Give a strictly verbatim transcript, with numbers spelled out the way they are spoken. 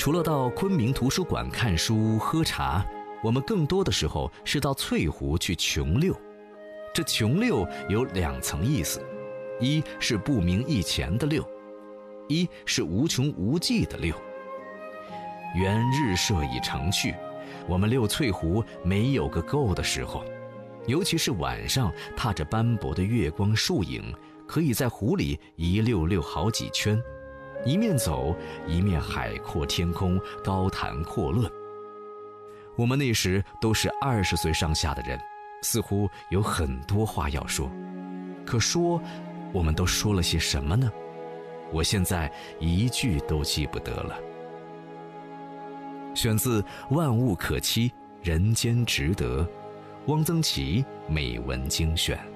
除了到昆明图书馆看书喝茶，我们更多的时候是到翠湖去穷溜。这穷溜有两层意思，一是不明一钱的溜，一是无穷无际的溜。缘日射已成去，我们溜翠湖没有个够的时候，尤其是晚上踏着斑驳的月光树影，可以在湖里一溜溜好几圈，一面走一面海阔天空，高谈阔论。我们那时都是二十岁上下的人，似乎有很多话要说，可说我们都说了些什么呢？我现在一句都记不得了。选自《万物可期，人间值得》，汪曾祺美文精选。